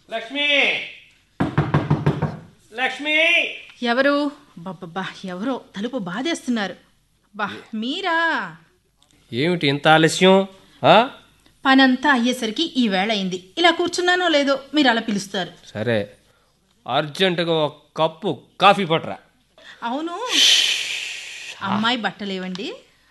లక్ష్మి, లక్ష్మి. ఎవరు? బాబ్బా, ఎవరో తలుపు బాధేస్తున్నారు. బా, మీరా? ఏమిటి ఇంత ఆలస్యం? పనంతా అయ్యేసరికి ఈ వేళ అయింది. ఇలా కూర్చున్నానో లేదో మీరు అలా పిలుస్తారు. సరే, అర్జెంటుగా ఒక కప్పు కాఫీ పట్టరా. అవును, అమ్మాయి బట్టలేవండి?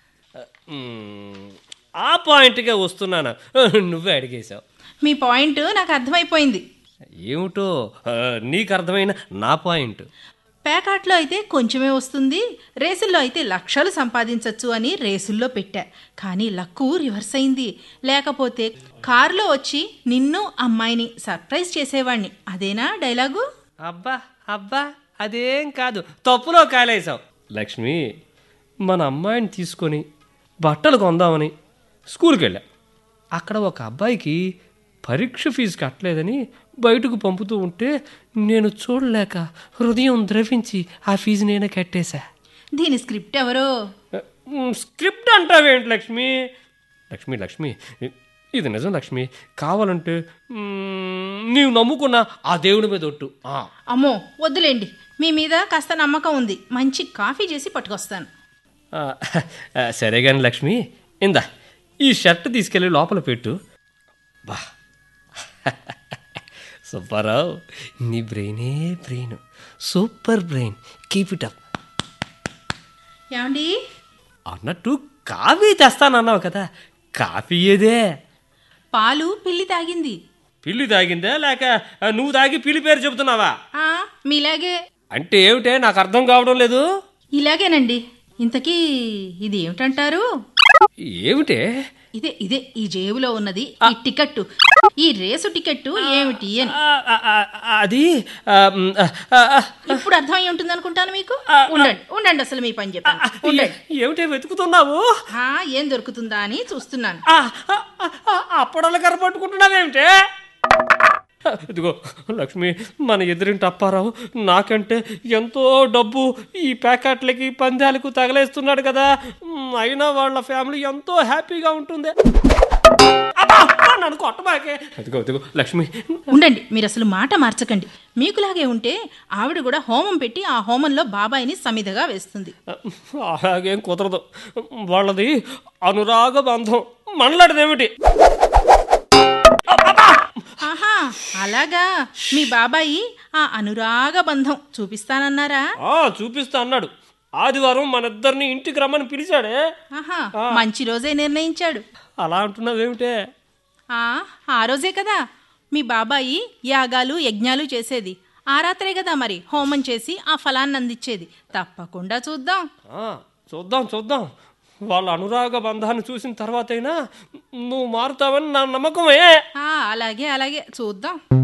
ఆ పాయింట్గా వస్తున్నాను, నువ్వే అడిగేశావు. మీ పాయింట్ నాకు అర్థమైపోయింది. ఏమిటో నీకు అర్థమైన నా పాయింట్. పేకాట్లో అయితే కొంచెమే వస్తుంది, రేసుల్లో అయితే లక్షలు సంపాదించవచ్చు అని రేసుల్లో పెట్టా. కానీ లక్కు రివర్స్ అయింది. లేకపోతే కారులో వచ్చి నిన్ను అమ్మాయిని సర్ప్రైజ్ చేసేవాణ్ణి. అదేనా డైలాగు? అబ్బా అబ్బా, అదేం కాదు, తప్పులో కాలేసావు. లక్ష్మి, మన అమ్మాయిని తీసుకొని బట్టలు కొందామని స్కూల్కి వెళ్ళా. అక్కడ ఒక అబ్బాయికి పరీక్ష ఫీజు కట్టలేదని బయటకు పంపుతూ ఉంటే నేను చూడలేక హృదయం ద్రవించి ఆ ఫీజు నేనే కట్టేశా. దీని స్క్రిప్ట్ ఎవరో? స్క్రిప్ట్ అంటావేంటి లక్ష్మి? లక్ష్మి లక్ష్మి, ఇది నిజం లక్ష్మి. కావాలంటే నీవు నమ్ముకున్న ఆ దేవుడి మీద ఒట్టు. అమ్మో వద్దులేండి, మీ మీద కాస్త నమ్మకం ఉంది. మంచి కాఫీ చేసి పట్టుకొస్తాను. సరే కానీ లక్ష్మి, ఇందా ఈ షర్ట్ తీసుకెళ్ళి లోపల పెట్టు. బా సుబ్బారావు, నీ బ్రెయినే brain, super brain, keep it up. ఏమండి అన్నట్టు కాఫీ తెస్తానన్నావు కదా, కాఫీ ఏదే? పాలు పిల్లి తాగింది. పిల్లి తాగిందా లేక నువ్వు తాగి పిల్లి పేరు చెబుతున్నావా? మీలాగే. అంటే ఏమిటే, నాకు అర్థం కావడం లేదు. ఇలాగేనండి. ఇంతకీ ఇది ఏమిటంటారు? ఏమిటే? ఇదే ఇదే ఈ జేబులో ఉన్నది ఈ టికెట్టు, ఈ రేసు టికెట్టు ఏమిటి అని. అది ఇప్పుడు అర్థమై ఉంటుంది అనుకుంటాను మీకు. ఉండండి ఉండండి, అసలు మీ పని చెప్పండి. ఉండండి. ఏమిటే వెతుకుతున్నావు? ఏం దొరుకుతుందా అని చూస్తున్నాను. అప్పడాలు కర్ర పట్టుకుంటున్నావేమిటే? ఇదిగో లక్ష్మి, మన ఎదురింటి అప్పారావు నాకంటే ఎంతో డబ్బు ఈ ప్యాకెట్లకి పందాలకు తగలేస్తున్నాడు కదా. అయినా వాళ్ళ ఫ్యామిలీ ఎంతో హ్యాపీగా ఉంటుంది. నన్ను కొట్టబాకే. ఇదిగో లక్ష్మి, ఉండండి, మీరు అసలు మాట మార్చకండి. మీకులాగే ఉంటే ఆవిడ కూడా హోమం పెట్టి ఆ హోమంలో బాబాయిని సమిధగా వేస్తుంది. అలాగేం కుదరదు. వాళ్ళది అనురాగ బంధం, మనలాంటిదేమిటి? అలాగా, మీ బాబాయి ఆ అనురాగ బంధం చూపిస్తానన్నారా? చూపిస్తా అన్నాడు. ఆదివారం మనిద్దరిని ఇంటికి రమ్మని పిలిచాడే. మంచి రోజే నిర్ణయించాడు. అలా అంటున్నావేమిటే? ఆ రోజే కదా మీ బాబాయి యాగాలు యజ్ఞాలు చేసేది. ఆ రాత్రే కదా మరి హోమం చేసి ఆ ఫలాన్ని అందించేది. తప్పకుండా చూద్దాం. చూద్దాం చూద్దాం. వాళ్ళ అనురాగ బంధాన్ని చూసిన తర్వాతైనా నువ్వు మారుతావని నా నమ్మకమే. అలాగే అలాగే చూద్దాం.